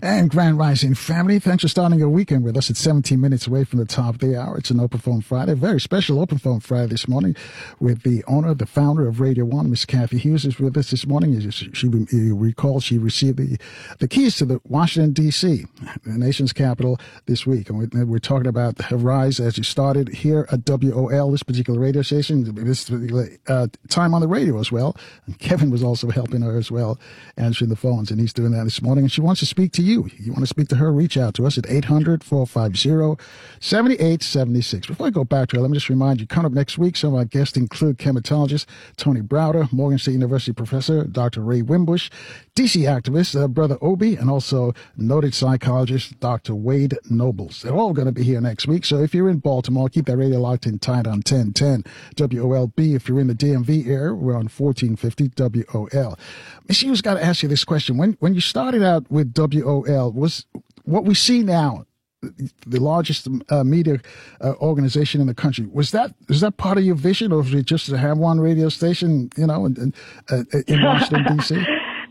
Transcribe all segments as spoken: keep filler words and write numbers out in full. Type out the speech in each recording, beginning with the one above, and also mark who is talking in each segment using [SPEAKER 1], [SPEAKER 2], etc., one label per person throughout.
[SPEAKER 1] And Grand Rising family, thanks for starting your weekend with us. It's seventeen minutes away from the top of the hour. It's an Open Phone Friday, a very special Open Phone Friday this morning with the owner, the founder of Radio One, Miss Cathy Hughes, is with us this morning. As she, she you recall, she received the, the keys to the Washington, D C, the nation's capital, this week. And we're, we're talking about her rise as you started here at W O L, this particular radio station, this particular uh, time on the radio as well. And Kevin was also helping her as well, answering the phones, and he's doing that this morning. And she wants to speak to you. You want to speak to her, reach out to us at eight hundred, four five zero, seven eight seven six. Before I go back to her, let me just remind you, coming up next week, some of our guests include chematologist Tony Browder, Morgan State University professor Doctor Ray Wimbush, D C activist uh, Brother Obi, and also noted psychologist Doctor Wade Nobles. They're all going to be here next week, so if you're in Baltimore, keep that radio locked in tight on ten ten W O L B. If you're in the D M V area, we're on fourteen fifty W O L. Miss Hughes, got to ask you this question. When when you started out with W O L, was what we see now, the largest uh, media uh, organization in the country, was that was that part of your vision, or was it just to have one radio station, you know, in, in, uh, in Washington, D C?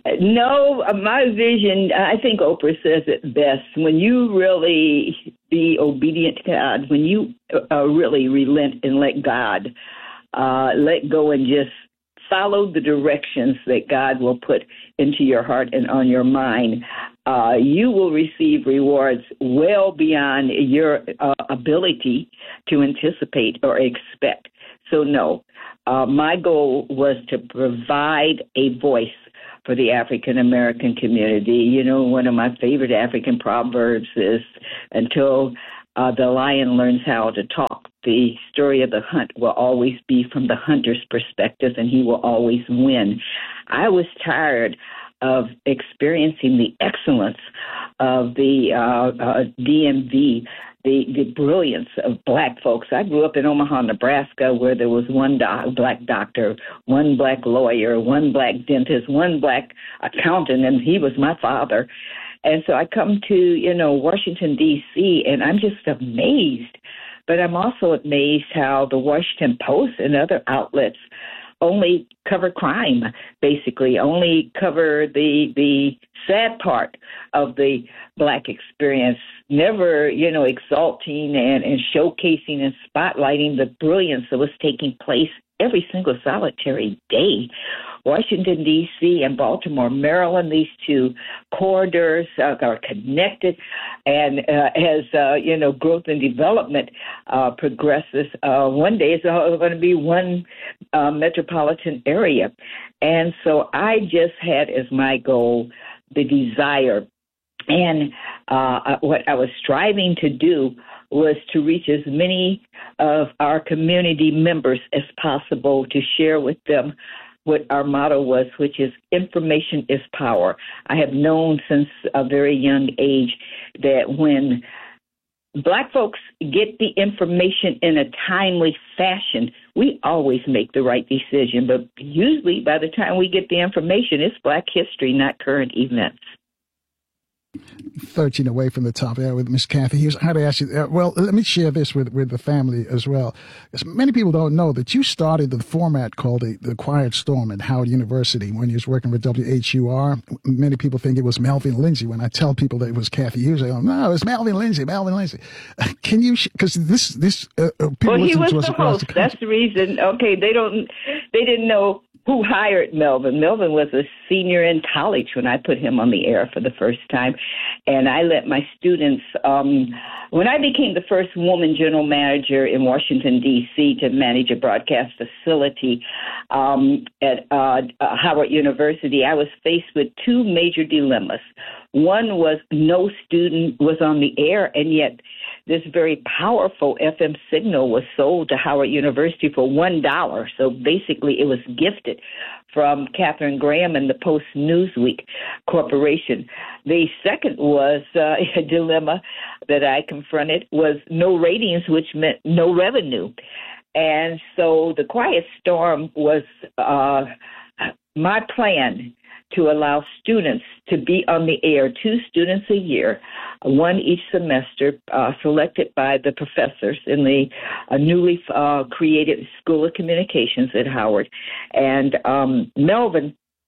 [SPEAKER 2] No, my vision, I think Oprah says it best. When you really be obedient to God, when you uh, really relent and let God uh, let go and just follow the directions that God will put into your heart and on your mind, uh, you will receive rewards well beyond your uh, ability to anticipate or expect. So no, uh, my goal was to provide a voice for the African-American community. You know, one of my favorite African proverbs is, until uh, the lion learns how to talk, the story of the hunt will always be from the hunter's perspective, and he will always win. I was tired of experiencing the excellence of the uh, uh, D M V, the, the brilliance of black folks. I grew up in Omaha, Nebraska, where there was one doc, black doctor, one black lawyer, one black dentist, one black accountant, and he was my father. And so I come to, you know, Washington, D C, and I'm just amazed. But I'm also amazed how the Washington Post and other outlets only cover crime, basically, only cover the the sad part of the black experience, never, you know, exalting and, and showcasing and spotlighting the brilliance that was taking place every single solitary day. Washington, D C and Baltimore, Maryland, these two corridors uh, are connected. And uh, as, uh, you know, growth and development uh, progresses, uh, one day it's going to be one uh, metropolitan area. And so I just had as my goal the desire, and uh, what I was striving to do was to reach as many of our community members as possible, to share with them what our motto was, which is information is power. I have known since a very young age that when black folks get the information in a timely fashion, we always make the right decision. But usually by the time we get the information, it's black history, not current events.
[SPEAKER 1] thirteen away from the top there with Miss Cathy Hughes. I had to ask you, uh, well, let me share this with, with the family as well. Because many people don't know that you started the format called the, the Quiet Storm at Howard University when you was working with W H U R. Many people think it was Melvin Lindsay. When I tell people that it was Cathy Hughes, they go, no, it's Melvin Lindsay, Melvin Lindsay. Uh, can you, because this, this, uh, people
[SPEAKER 2] well, he was
[SPEAKER 1] to us
[SPEAKER 2] the
[SPEAKER 1] across
[SPEAKER 2] host.
[SPEAKER 1] the
[SPEAKER 2] That's the reason. Okay, they don't, they didn't know who hired Melvin. Melvin was a senior in college when I put him on the air for the first time. And I let my students, um, when I became the first woman general manager in Washington, D C to manage a broadcast facility um, at uh, uh, Howard University, I was faced with two major dilemmas. One was no student was on the air, and yet this very powerful F M signal was sold to Howard University for one dollar. So basically it was gifted from Katharine Graham and the Post-Newsweek Corporation. The second was uh, a dilemma that I confronted was no ratings, which meant no revenue. And so the Quiet Storm was uh, my plan to allow students to be on the air, two students a year, one each semester, uh, selected by the professors in the uh, newly uh, created School of Communications at Howard. And um, Melvin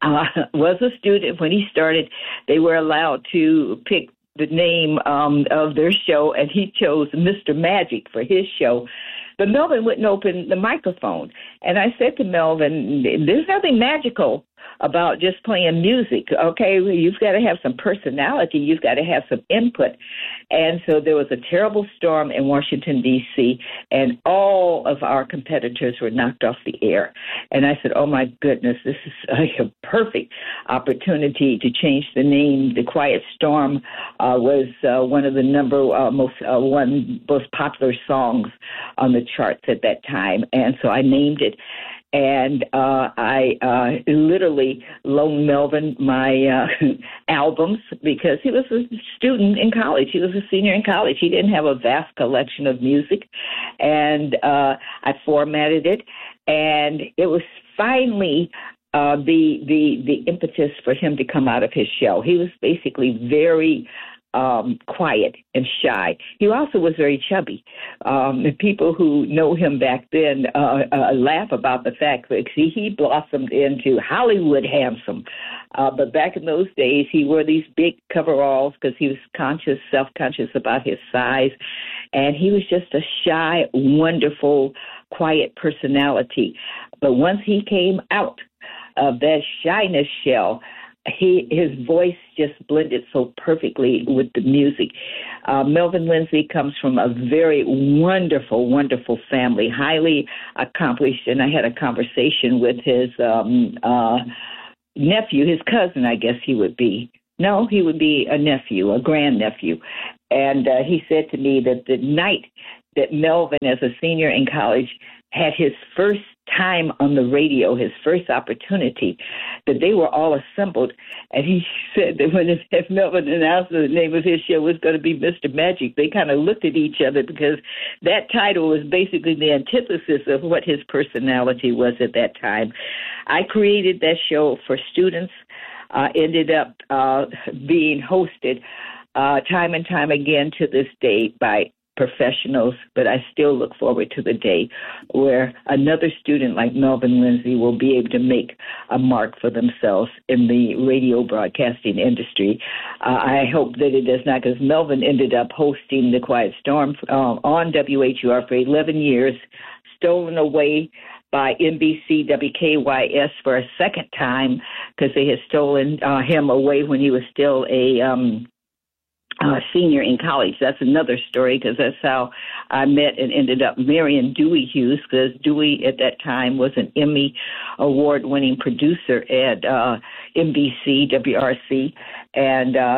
[SPEAKER 2] uh, was a student. When he started, they were allowed to pick the name um, of their show, and he chose Mister Magic for his show. But Melvin wouldn't open the microphone. And I said to Melvin, there's nothing magical about just playing music, okay? You've got to have some personality. You've got to have some input. And so there was a terrible storm in Washington, D C, and all of our competitors were knocked off the air. And I said, oh, my goodness, this is a perfect opportunity to change the name. The Quiet Storm uh, was uh, one of the number uh, most uh, one most popular songs on the charts at that time. And so I named it. And uh, I uh, literally loaned Melvin my uh, albums because he was a student in college. He was a senior in college. He didn't have a vast collection of music. And uh, I formatted it. And it was finally uh, the, the, the impetus for him to come out of his shell. He was basically very Um, quiet and shy. He also was very chubby. Um, the people who know him back then uh, uh, laugh about the fact that he, he blossomed into Hollywood handsome. Uh, but back in those days, he wore these big coveralls because he was conscious, self-conscious about his size. And he was just a shy, wonderful, quiet personality. But once he came out of that shyness shell, He his voice just blended so perfectly with the music. Uh, Melvin Lindsay comes from a very wonderful, wonderful family, highly accomplished. And I had a conversation with his um, uh, nephew, his cousin, I guess he would be. No, he would be a nephew, a grandnephew. And uh, he said to me that the night that Melvin, as a senior in college, had his first time on the radio, his first opportunity, that they were all assembled. And he said that when if Melvin announced the name of his show was going to be Mister Magic, they kind of looked at each other because that title was basically the antithesis of what his personality was at that time. I created that show for students, uh, ended up uh, being hosted uh, time and time again to this day by professionals, but I still look forward to the day where another student like Melvin Lindsay will be able to make a mark for themselves in the radio broadcasting industry. Uh, I hope that it does not, because Melvin ended up hosting the Quiet Storm uh, on W H U R for eleven years, stolen away by N B C W K Y S for a second time because they had stolen uh, him away when he was still a um Uh, senior in college. That's another story because that's how I met and ended up marrying Dewey Hughes, because Dewey at that time was an Emmy award-winning producer at uh, N B C, W R C, and uh,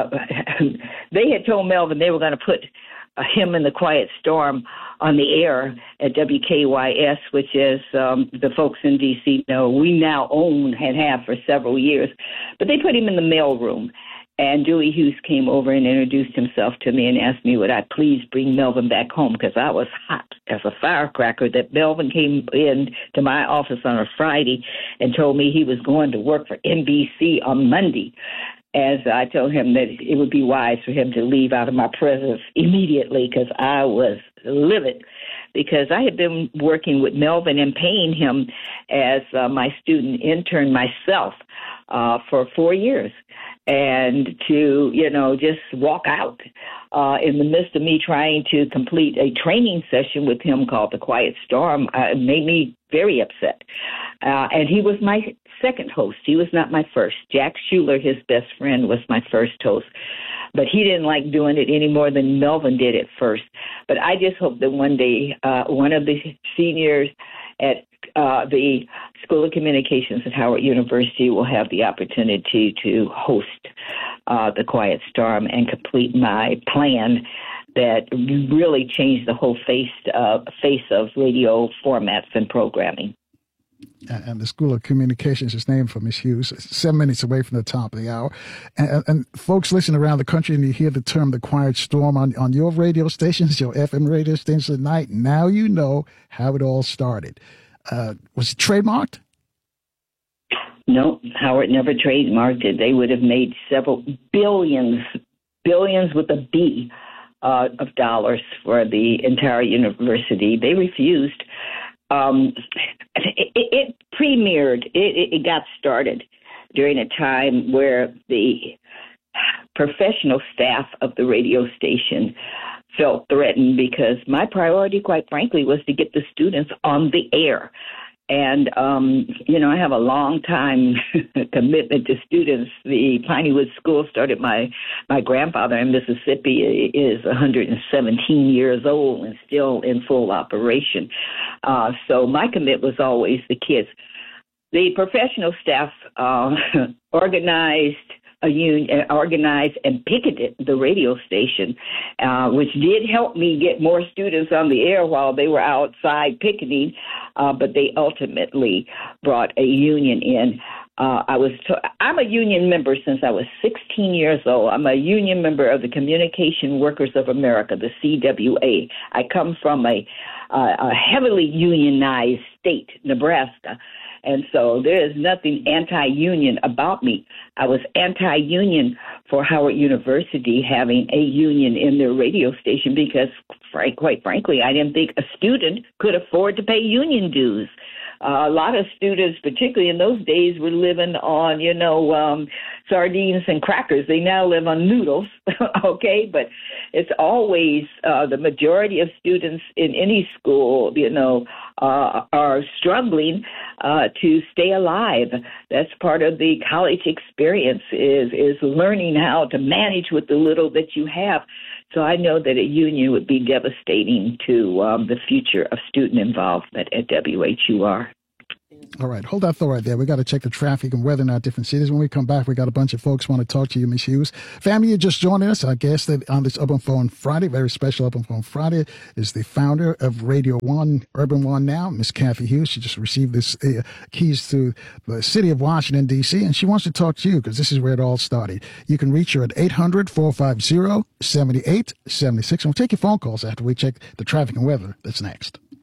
[SPEAKER 2] they had told Melvin they were going to put uh, him in the Quiet Storm on the air at W K Y S, which is um, the folks in D C know we now own and have for several years, but they put him in the mailroom. And Dewey Hughes came over and introduced himself to me and asked me would I please bring Melvin back home, because I was hot as a firecracker that Melvin came in to my office on a Friday and told me he was going to work for N B C on Monday. As I told him that it would be wise for him to leave out of my presence immediately, because I was livid, because I had been working with Melvin and paying him as uh, my student intern myself uh, for four years. And to, you know, just walk out uh, in the midst of me trying to complete a training session with him called The Quiet Storm uh, made me very upset. Uh, and he was my second host. He was not my first. Jack Schuler, his best friend, was my first host. But he didn't like doing it any more than Melvin did at first. But I just hope that one day uh, one of the seniors at uh, the School of Communications at Howard University will have the opportunity to host uh, the Quiet Storm and complete my plan that really changed the whole face, uh, face of radio formats and programming.
[SPEAKER 1] And the School of Communications is named for Miz Hughes, seven minutes away from the top of the hour. And, and folks listening around the country, and you hear the term the Quiet Storm on, on your radio stations, your F M radio stations at night, now you know how it all started. Uh, was it trademarked?
[SPEAKER 2] No, Howard never trademarked it. They would have made several billions, billions with a B uh, of dollars for the entire university. They refused. Um, it, it premiered, it, it got started during a time where the professional staff of the radio station felt threatened because my priority, quite frankly, was to get the students on the air. And, um, you know, I have a long time commitment to students. The Pineywood School started, my, my grandfather in Mississippi is one hundred seventeen years old and still in full operation. Uh, so my commitment was always the kids. The professional staff uh, organized a union, organized and picketed the radio station, uh, which did help me get more students on the air while they were outside picketing, uh, but they ultimately brought a union in. Uh, I was t- I'm a union member since I was sixteen years old. I'm a union member of the Communication Workers of America, the C W A. I come from a, uh, a heavily unionized state, Nebraska. And so there is nothing anti-union about me. I was anti-union for Howard University having a union in their radio station because, frank, quite frankly, I didn't think a student could afford to pay union dues. Uh, a lot of students, particularly in those days, were living on, you know, um, sardines and crackers. They now live on noodles, okay? But it's always uh, the majority of students in any school, you know, uh, are struggling uh, to stay alive. That's part of the college experience is is learning how to manage with the little that you have. So I know that a union would be devastating to um, the future of student involvement at W H U R.
[SPEAKER 1] All right, hold that thought right there. We got to check the traffic and weather in our different cities. When we come back, we got a bunch of folks want to talk to you, Miz Hughes. Family, you just joining us. Our guest on this Open Phone Friday, very special Open Phone Friday, is the founder of Radio One, Urban One Now, Miss Cathy Hughes. She just received this uh, keys to the city of Washington, D C, and she wants to talk to you because this is where it all started. You can reach her at eight hundred, four five zero, seven eight seven six, and we'll take your phone calls after we check the traffic and weather. That's next.